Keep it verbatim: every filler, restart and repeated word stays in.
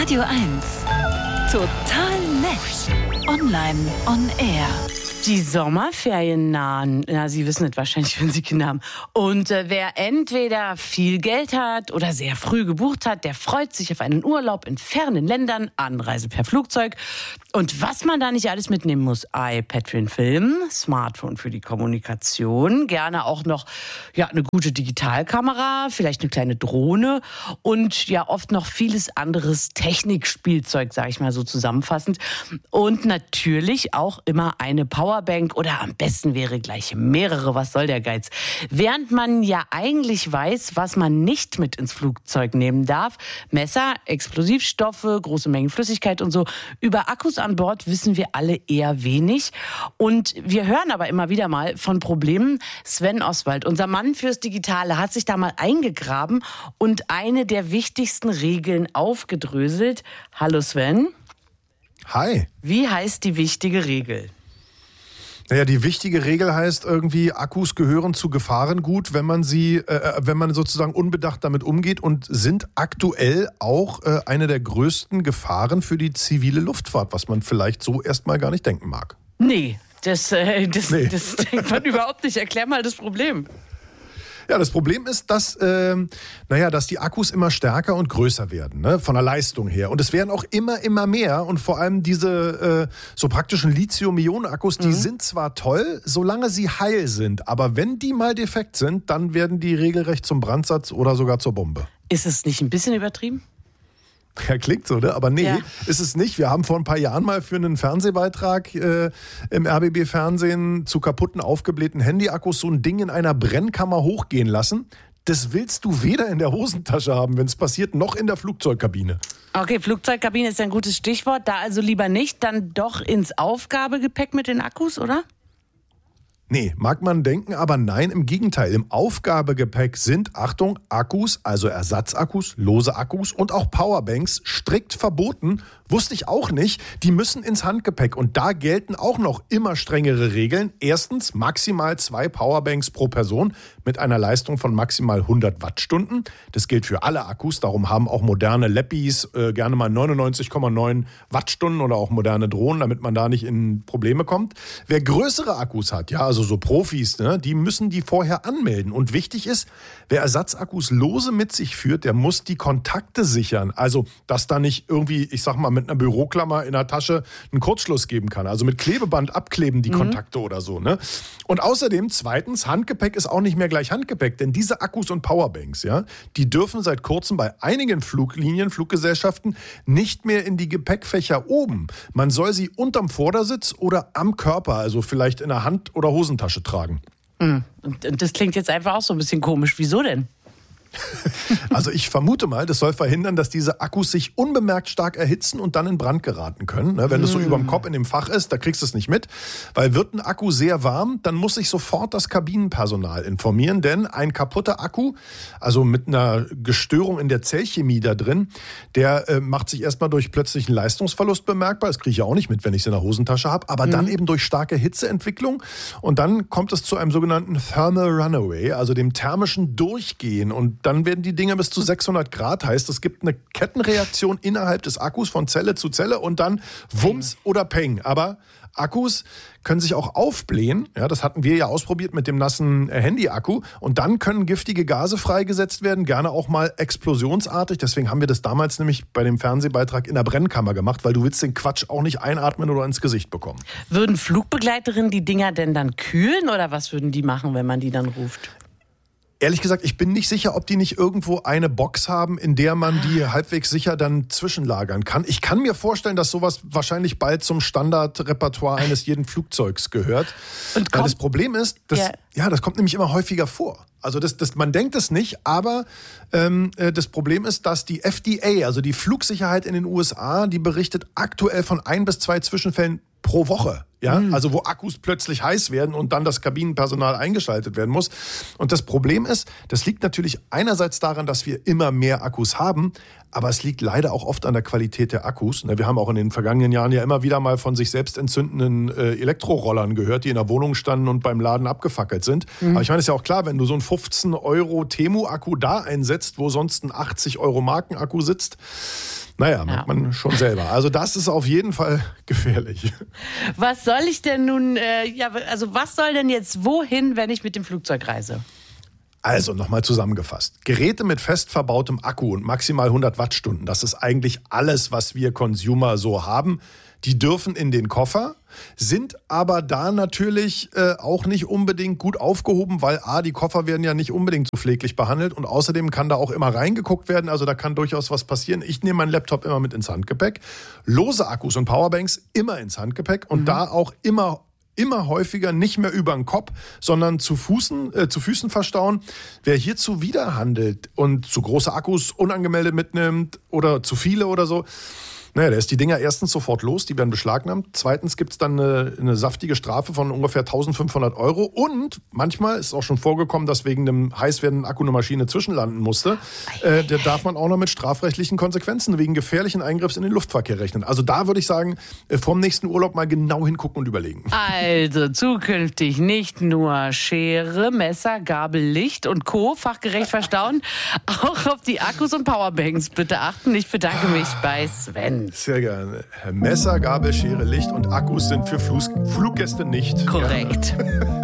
Radio eins. Total nett. Online on air. Die Sommerferien nahen. Na, Sie wissen es wahrscheinlich, wenn Sie Kinder haben. Und äh, wer entweder viel Geld hat oder sehr früh gebucht hat, der freut sich auf einen Urlaub in fernen Ländern, Anreise per Flugzeug. Und was man da nicht alles mitnehmen muss: iPad für den Film, Smartphone für die Kommunikation, gerne auch noch ja, eine gute Digitalkamera, vielleicht eine kleine Drohne und ja oft noch vieles anderes Technikspielzeug, sage ich mal so zusammenfassend. Und natürlich auch immer eine Power Powerbank oder am besten wäre gleich mehrere. Was soll der Geiz? Während man ja eigentlich weiß, was man nicht mit ins Flugzeug nehmen darf, Messer, Explosivstoffe, große Mengen Flüssigkeit und so, über Akkus an Bord wissen wir alle eher wenig. Und wir hören aber immer wieder mal von Problemen. Sven Oswald, unser Mann fürs Digitale, hat sich da mal eingegraben und eine der wichtigsten Regeln aufgedröselt. Hallo Sven. Hi. Wie heißt die wichtige Regel? Naja, die wichtige Regel heißt irgendwie, Akkus gehören zu Gefahrengut, wenn man sie, äh, wenn man sozusagen unbedacht damit umgeht, und sind aktuell auch äh, eine der größten Gefahren für die zivile Luftfahrt, was man vielleicht so erstmal gar nicht denken mag. Nee, das, äh, das, nee. das denkt man überhaupt nicht. Erklär mal das Problem. Ja, das Problem ist, dass, äh, naja, dass die Akkus immer stärker und größer werden, ne, von der Leistung her. Und es werden auch immer, immer mehr. Und vor allem diese äh, so praktischen Lithium-Ionen-Akkus, die mhm. sind zwar toll, solange sie heil sind. Aber wenn die mal defekt sind, dann werden die regelrecht zum Brandsatz oder sogar zur Bombe. Ist es nicht ein bisschen übertrieben? Ja, klingt so, ne? Aber nee, ja. ist es nicht. Wir haben vor ein paar Jahren mal für einen Fernsehbeitrag äh, im R B B-Fernsehen zu kaputten, aufgeblähten Handyakkus so ein Ding in einer Brennkammer hochgehen lassen. Das willst du weder in der Hosentasche haben, wenn es passiert, noch in der Flugzeugkabine. Okay, Flugzeugkabine ist ein gutes Stichwort. Da also lieber nicht, dann doch ins Aufgabegepäck mit den Akkus, oder? Nee, mag man denken, aber nein, im Gegenteil. Im Aufgabegepäck sind, Achtung, Akkus, also Ersatzakkus, lose Akkus und auch Powerbanks strikt verboten. Wusste ich auch nicht. Die müssen ins Handgepäck und da gelten auch noch immer strengere Regeln. Erstens, maximal zwei Powerbanks pro Person mit einer Leistung von maximal hundert Wattstunden. Das gilt für alle Akkus, darum haben auch moderne Lappys äh, gerne mal neunundneunzig Komma neun Wattstunden oder auch moderne Drohnen, damit man da nicht in Probleme kommt. Wer größere Akkus hat, ja, also so Profis, ne, die müssen die vorher anmelden. Und wichtig ist, wer Ersatzakkus lose mit sich führt, der muss die Kontakte sichern. Also, dass da nicht irgendwie, ich sag mal, mit einer Büroklammer in der Tasche einen Kurzschluss geben kann. Also mit Klebeband abkleben die mhm. Kontakte oder so. Ne? Und außerdem, zweitens, Handgepäck ist auch nicht mehr gleich Handgepäck, denn diese Akkus und Powerbanks, ja, die dürfen seit kurzem bei einigen Fluglinien, Fluggesellschaften nicht mehr in die Gepäckfächer oben. Man soll sie unterm Vordersitz oder am Körper, also vielleicht in der Hand- oder Hosentasche tragen. Mhm. Und das klingt jetzt einfach auch so ein bisschen komisch. Wieso denn? Also ich vermute mal, das soll verhindern, dass diese Akkus sich unbemerkt stark erhitzen und dann in Brand geraten können. Wenn es so überm Kopf in dem Fach ist, da kriegst du es nicht mit. Weil wird ein Akku sehr warm, dann muss sich sofort das Kabinenpersonal informieren. Denn ein kaputter Akku, also mit einer Gestörung in der Zellchemie da drin, der äh, macht sich erstmal durch plötzlichen Leistungsverlust bemerkbar. Das kriege ich ja auch nicht mit, wenn ich es in der Hosentasche habe. Aber mhm. dann eben durch starke Hitzeentwicklung. Und dann kommt es zu einem sogenannten Thermal Runaway, also dem thermischen Durchgehen. Und dann werden die Dinger bis zu sechshundert Grad, heißt, es gibt eine Kettenreaktion innerhalb des Akkus von Zelle zu Zelle und dann Wumms oder Peng. Aber Akkus können sich auch aufblähen. Ja, das hatten wir ja ausprobiert mit dem nassen Handy-Akku. Und dann können giftige Gase freigesetzt werden, gerne auch mal explosionsartig. Deswegen haben wir das damals nämlich bei dem Fernsehbeitrag in der Brennkammer gemacht, weil du willst den Quatsch auch nicht einatmen oder ins Gesicht bekommen. Würden Flugbegleiterinnen die Dinger denn dann kühlen oder was würden die machen, wenn man die dann ruft? Ehrlich gesagt, ich bin nicht sicher, ob die nicht irgendwo eine Box haben, in der man die halbwegs sicher dann zwischenlagern kann. Ich kann mir vorstellen, dass sowas wahrscheinlich bald zum Standardrepertoire eines jeden Flugzeugs gehört. Und Weil das Problem ist, dass, ja. ja, das kommt nämlich immer häufiger vor. Also das, das, man denkt es nicht, aber ähm, das Problem ist, dass die F D A, also die Flugsicherheit in den U S A, die berichtet aktuell von ein bis zwei Zwischenfällen pro Woche. Ja, mhm. also wo Akkus plötzlich heiß werden und dann das Kabinenpersonal eingeschaltet werden muss. Und das Problem ist, das liegt natürlich einerseits daran, dass wir immer mehr Akkus haben, aber es liegt leider auch oft an der Qualität der Akkus. Wir haben auch in den vergangenen Jahren ja immer wieder mal von sich selbst entzündenden äh, Elektrorollern gehört, die in der Wohnung standen und beim Laden abgefackelt sind. Mhm. Aber ich meine, es ist ja auch klar, wenn du so einen fünfzehn Euro Temu-Akku da einsetzt, wo sonst ein achtzig Euro Markenakku sitzt, Naja, merkt man schon selber. Also das ist auf jeden Fall gefährlich. Was soll ich denn nun, äh, ja, also was soll denn jetzt wohin, wenn ich mit dem Flugzeug reise? Also nochmal zusammengefasst. Geräte mit fest verbautem Akku und maximal hundert Wattstunden, das ist eigentlich alles, was wir Consumer so haben. Die dürfen in den Koffer, sind aber da natürlich äh, auch nicht unbedingt gut aufgehoben, weil A, die Koffer werden ja nicht unbedingt so pfleglich behandelt und außerdem kann da auch immer reingeguckt werden, also da kann durchaus was passieren. Ich nehme meinen Laptop immer mit ins Handgepäck, lose Akkus und Powerbanks immer ins Handgepäck und mhm. da auch immer immer häufiger nicht mehr über den Kopf, sondern zu Füßen, äh, zu Füßen verstauen. Wer hier zuwiderhandelt und zu große Akkus unangemeldet mitnimmt oder zu viele oder so, naja, der ist die Dinger erstens sofort los, die werden beschlagnahmt. Zweitens gibt es dann eine, eine saftige Strafe von ungefähr eintausendfünfhundert Euro. Und manchmal ist es auch schon vorgekommen, dass wegen einem heiß werdenden Akku eine Maschine zwischenlanden musste. Äh, da darf man auch noch mit strafrechtlichen Konsequenzen wegen gefährlichen Eingriffs in den Luftverkehr rechnen. Also da würde ich sagen, vom nächsten Urlaub mal genau hingucken und überlegen. Also zukünftig nicht nur Schere, Messer, Gabel, Licht und Co. fachgerecht verstauen, auch auf die Akkus und Powerbanks bitte achten. Ich bedanke mich bei Sven. Sehr gerne. Messer, Gabel, Schere, Licht und Akkus sind für Flug- Fluggäste nicht. Korrekt.